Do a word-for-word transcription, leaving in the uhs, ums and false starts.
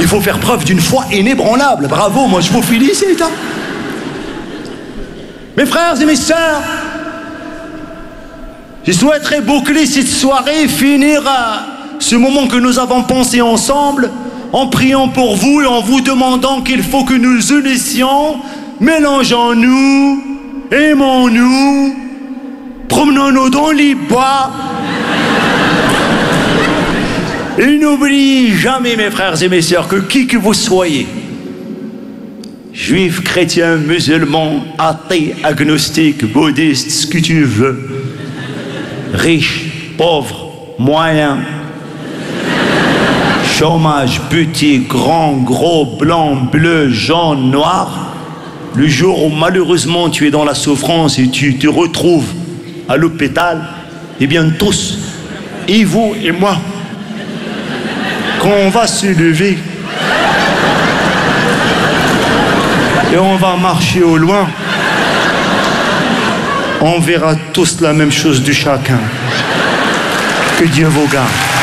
Il faut faire preuve d'une foi inébranlable. Bravo, moi je vous félicite. Hein. Mes frères et mes sœurs, je souhaiterais boucler cette soirée, finir ce moment que nous avons pensé ensemble, en priant pour vous et en vous demandant qu'il faut que nous unissions, mélangeons-nous, aimons-nous, promenons-nous dans les bois. Et n'oubliez jamais, mes frères et mes sœurs, que qui que vous soyez, juif, chrétien, musulman, athée, agnostique, bouddhiste, ce que tu veux, riche, pauvre, moyen, chômage, petit, grand, gros, blanc, bleu, jaune, noir, le jour où malheureusement tu es dans la souffrance et tu te retrouves à l'hôpital, eh bien tous, et vous et moi, quand on va se lever et on va marcher au loin, on verra tous la même chose de chacun. Que Dieu vous garde.